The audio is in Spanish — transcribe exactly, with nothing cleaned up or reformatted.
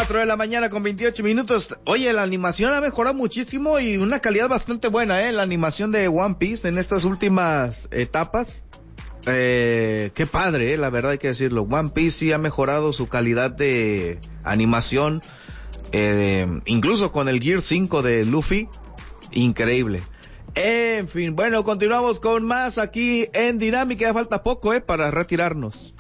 cuatro de la mañana con veintiocho minutos. Oye, la animación ha mejorado muchísimo y una calidad bastante buena, eh, la animación de One Piece en estas últimas etapas. Eh, qué padre, eh, la verdad hay que decirlo. One Piece sí ha mejorado su calidad de animación, eh, incluso con el Gear cinco de Luffy, increíble. En fin, bueno, continuamos con más aquí en Dinámica, ya falta poco, eh, para retirarnos.